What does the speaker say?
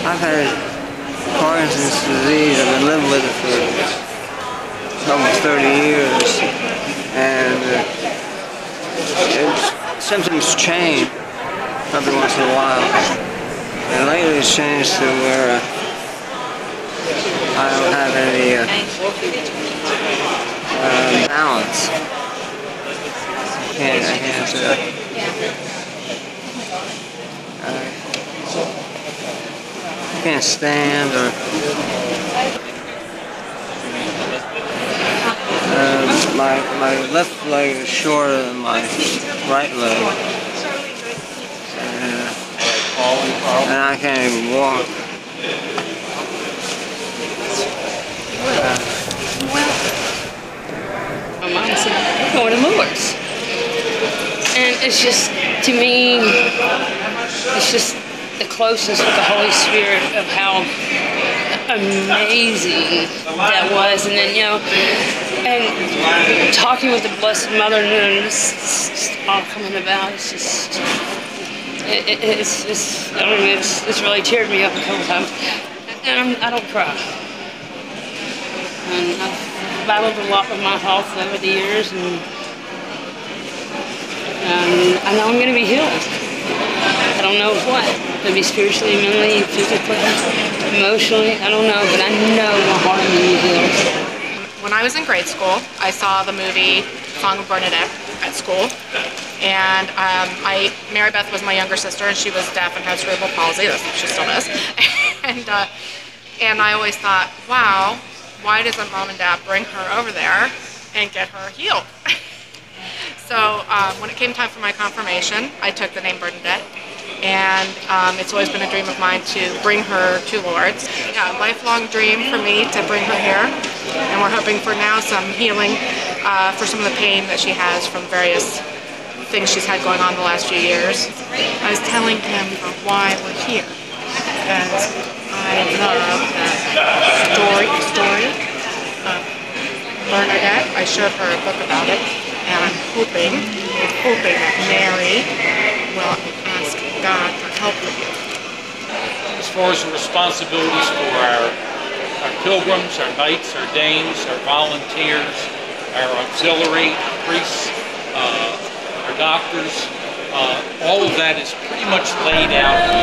I've had Parkinson's disease. I've been living with it for almost 30 years, and symptoms change every once in a while. And lately it's changed to where I don't have any balance. I can't stand or my left leg is shorter than my right leg, and I can't even walk. My mom said, "We're going to Moore's," and it's just, to me, it's just the closeness with the Holy Spirit of how amazing that was. And then, and talking with the Blessed Mother, and this all coming about, it's just, it's really teared me up a couple times. And I don't cry. And I've battled a lot with my health over the years, and I know I'm going to be healed. I don't know what. It'll be spiritually, mentally, physically, emotionally. I don't know, but I know my heart will be healed. When I was in grade school, I saw the movie Song of Bernadette at school, and Mary Beth was my younger sister, and she was deaf and had cerebral palsy. She still does. And I always thought, wow, why doesn't Mom and Dad bring her over there and get her healed? So when it came time for my confirmation, I took the name Bernadette, and it's always been a dream of mine to bring her to Lourdes. Yeah, a lifelong dream for me to bring her here, and we're hoping for now some healing for some of the pain that she has from various things she's had going on the last few years. I was telling him why we're here, because I love the story of Bernadette. I showed her a book about it, and I'm hoping that Mary will ask God for help with you. As far as the responsibilities for our pilgrims, our knights, our dames, our volunteers, our auxiliary priests, our doctors, all of that is pretty much laid out